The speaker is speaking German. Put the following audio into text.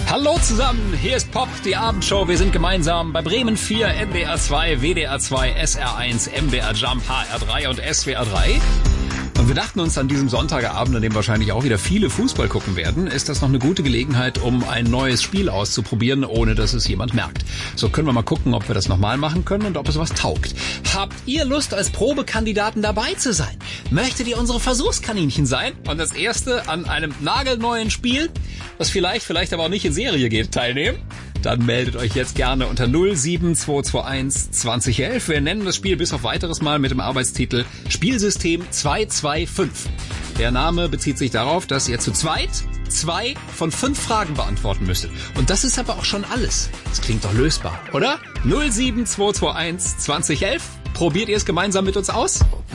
Hallo zusammen, hier ist Pop, die Abendshow. Wir sind gemeinsam bei Bremen 4, NDR 2, WDR 2, SR 1, MDR Jump, HR 3 und SWR 3. Und wir dachten uns an diesem Sonntagabend, an dem wahrscheinlich auch wieder viele Fußball gucken werden, ist das noch eine gute Gelegenheit, um ein neues Spiel auszuprobieren, ohne dass es jemand merkt. So können wir mal gucken, ob wir das nochmal machen können und ob es was taugt. Habt ihr Lust, als Probekandidaten dabei zu sein? Möchtet ihr unsere Versuchskaninchen sein? Und das erste an einem nagelneuen Spiel, das vielleicht aber auch nicht in Serie geht, teilnehmen? Dann meldet euch jetzt gerne unter 07221 2011. Wir nennen das Spiel bis auf weiteres mal mit dem Arbeitstitel Spielsystem 225. Der Name bezieht sich darauf, dass ihr zu zweit 2 von 5 Fragen beantworten müsstet. Und das ist aber auch schon alles. Das klingt doch lösbar, oder? 07221 2011. Probiert ihr es gemeinsam mit uns aus?